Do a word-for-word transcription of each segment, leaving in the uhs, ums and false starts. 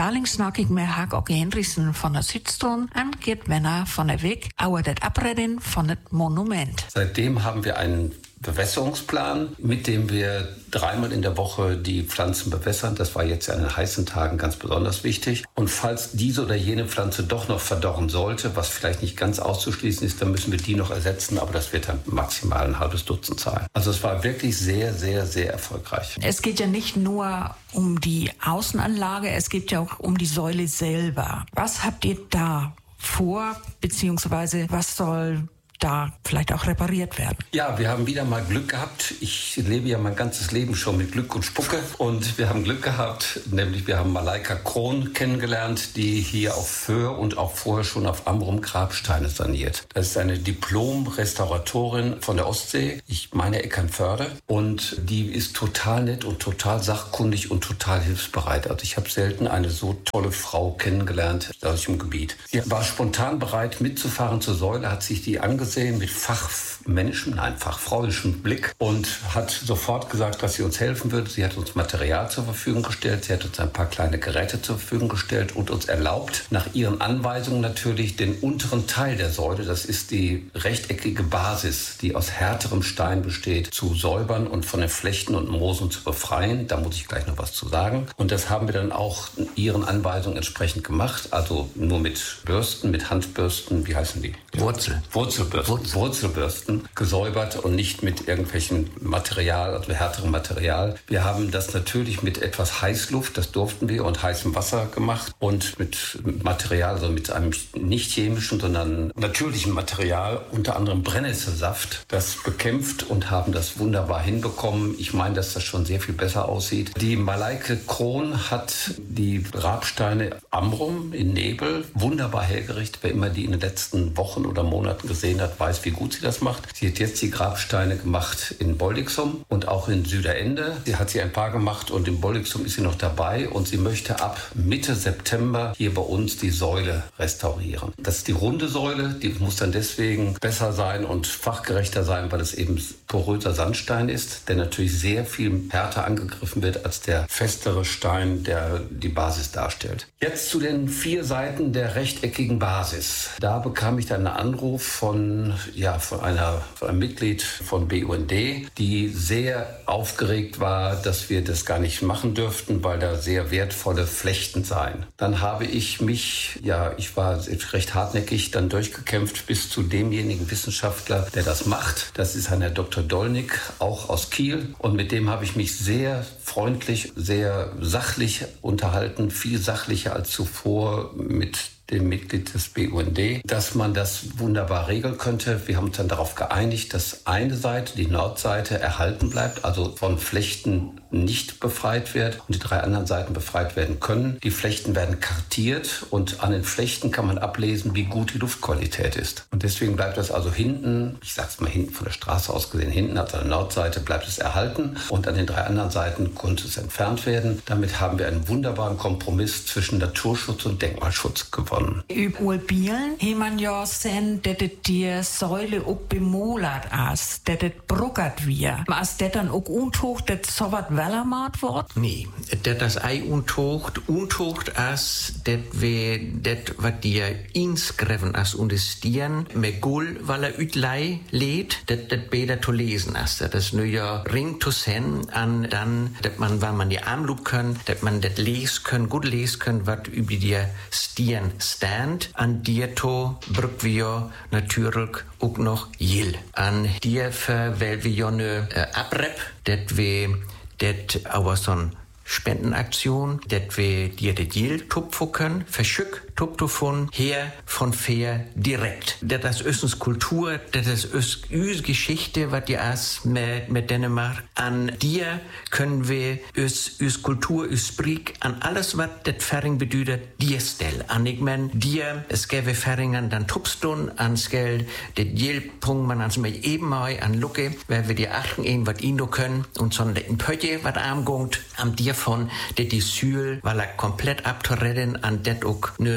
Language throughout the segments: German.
Daling snak ik met Haak Okke Hendriksen van der Südstone en Geert Wenner von der Weg over das Abreden von das Monument. Seitdem haben wir einen Bewässerungsplan, mit dem wir dreimal in der Woche die Pflanzen bewässern. Das war jetzt an den heißen Tagen ganz besonders wichtig. Und falls diese oder jene Pflanze doch noch verdorren sollte, was vielleicht nicht ganz auszuschließen ist, dann müssen wir die noch ersetzen. Aber das wird dann maximal ein halbes Dutzend sein. Also es war wirklich sehr, sehr, sehr erfolgreich. Es geht ja nicht nur um die Außenanlage, es geht ja auch um die Säule selber. Was habt ihr da vor, beziehungsweise was soll da vielleicht auch repariert werden? Ja, wir haben wieder mal Glück gehabt. Ich lebe ja mein ganzes Leben schon mit Glück und Spucke. Und wir haben Glück gehabt, nämlich wir haben Malaika Krohn kennengelernt, die hier auf Föhr und auch vorher schon auf Amrum Grabsteine saniert. Das ist eine Diplom-Restauratorin von der Ostsee, ich meine Eckernförde. Und die ist total nett und total sachkundig und total hilfsbereit. Also ich habe selten eine so tolle Frau kennengelernt aus dem Gebiet. Sie war spontan bereit mitzufahren zur Säule, hat sich die angesehen mit fachmännischem, nein, fachfrauischem Blick und hat sofort gesagt, dass sie uns helfen würde. Sie hat uns Material zur Verfügung gestellt, sie hat uns ein paar kleine Geräte zur Verfügung gestellt und uns erlaubt, nach ihren Anweisungen natürlich den unteren Teil der Säule, das ist die rechteckige Basis, die aus härterem Stein besteht, zu säubern und von den Flechten und Moosen zu befreien. Da muss ich gleich noch was zu sagen. Und das haben wir dann auch ihren Anweisungen entsprechend gemacht, also nur mit Bürsten, mit Handbürsten, wie heißen die? Wurzel. Wurzelbürsten. Wurzel. Wurzelbürsten gesäubert und nicht mit irgendwelchen Material, also härterem Material. Wir haben das natürlich mit etwas Heißluft, das durften wir, und heißem Wasser gemacht und mit Material, also mit einem nicht chemischen, sondern natürlichen Material, unter anderem Brennnesselsaft, das bekämpft und haben das wunderbar hinbekommen. Ich meine, dass das schon sehr viel besser aussieht. Die Malaika Krohn hat die Grabsteine Amrum in Nebel wunderbar hergerichtet. Wer immer die in den letzten Wochen oder Monaten gesehen hat, weiß, wie gut sie das macht. Sie hat jetzt die Grabsteine gemacht in Boldixum und auch in Süderende. Sie hat sie ein paar gemacht und in Boldixum ist sie noch dabei und sie möchte ab Mitte September hier bei uns die Säule restaurieren. Das ist die runde Säule, die muss dann deswegen besser sein und fachgerechter sein, weil es eben poröser Sandstein ist, der natürlich sehr viel härter angegriffen wird als der festere Stein, der die Basis darstellt. Jetzt zu den vier Seiten der rechteckigen Basis. Da bekam ich dann einen Anruf von, ja, von, einer, von einem Mitglied von B U N D, die sehr aufgeregt war, dass wir das gar nicht machen dürften, weil da sehr wertvolle Flechten seien. Dann habe ich mich, ja, ich war recht hartnäckig, dann durchgekämpft bis zu demjenigen Wissenschaftler, der das macht. Das ist ein Herr Doktor Dolnick, auch aus Kiel. Und mit dem habe ich mich sehr freundlich, sehr sachlich unterhalten, viel sachlicher als zuvor mit dem Mitglied des B U N D, dass man das wunderbar regeln könnte. Wir haben uns dann darauf geeinigt, dass eine Seite, die Nordseite, erhalten bleibt, also von Flechten nicht befreit wird und die drei anderen Seiten befreit werden können. Die Flechten werden kartiert und an den Flechten kann man ablesen, wie gut die Luftqualität ist. Und deswegen bleibt das also hinten, ich sag's mal hinten von der Straße aus gesehen, hinten auf der Nordseite bleibt es erhalten und an den drei anderen Seiten konnte es entfernt werden. Damit haben wir einen wunderbaren Kompromiss zwischen Naturschutz und Denkmalschutz gewonnen. Über Bielen hat man ja sehen, dass die Säule auch bemolat ist, dass das bruckert wird. Ist das dann auch untucht, dass so was wellermacht wird? Nee, dass das ei untucht, untucht ist, dass wir das, was dir inskriven ist und es stieren, mit Gull, weil er ütlei lädt, dass das besser zu lesen ist. Das ist nur ja ring zu sehen, an dann, dass man, wenn man die Armloop können, dass man das lesen können, gut lesen können, was über die stieren stand, an dir to brück wir natürlich auch noch Jill. An dir für, weil wir ja ne äh, abrep, dat wir, dat aber so ein Spendenaktion, dat wir dir de Jill tupfen können, verschück tupfen her von fair direkt. Das ist uns Kultur, das ist uns Geschichte, was die as mit, mit Dänemark. An dir können wir uns, uns Kultur, uns Sprik, an alles, was das Fering bedeutet, dir stellen. An ich mein, dir, es gäbe Feringen dann tupstun, an skell, det Jill punkt man ans mir eben mal an Lucke, weil wir die achten ihn, was ihn do können, und so ein Pötje, was arm gongt, am dir von, det die Sühl, weil er komplett abzureden, an det auch ne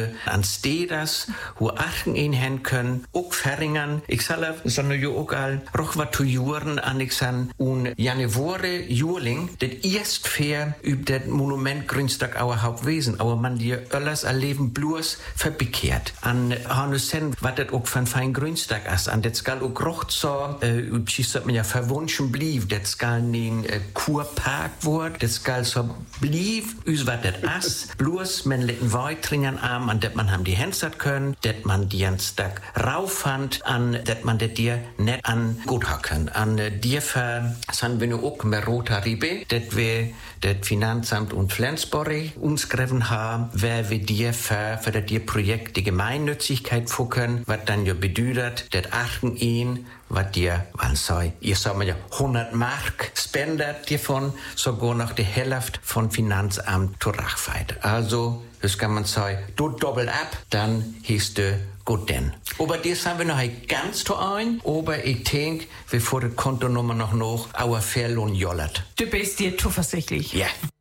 wir an Stedas, wo achten ihn hin können, auch verringern. Ich sage, sondern ja auch all, roch wat zu juren an ich san, un Januare, Juling, det erst fair üb det Monument Grünstag auer Hauptwesen, aber man dir öllers erleben bloß verbekehrt. An Hanusen, wat det auch von fein Grünstag as, an det skal auch roch so, äh, üb schießt man ja verwunschen blieb, det skal nin äh, Kurpark wort, det skal so blieb, üs wat det as, bloß men letten Weitringern arm, an det man ham die Händsat können, det man die Tag raufhand, an det man det dir net an gut hacken, an äh, dir ver, san wir nu auch mehr Rotaribe, det wir det Finanzamt und Flensborg uns greven haben, wer wir dir für, für das dir Projekt die Gemeinnützigkeit fucken, was dann ja bedeutet, det achten ihn, was dir, wann soll, ihr soll man ja hundert Mark spendet dir von, sogar noch die Hälfte von Finanzamt zur Rachfeit. Also, das kann man sagen, du doppelt ab, dann hieß du gut denn. Aber das haben wir noch ganz zu ein, aber ich denke, wir vor der Kontonummer noch noch, our Verlohn jollert. Du bist dir zuversichtlich. Ja.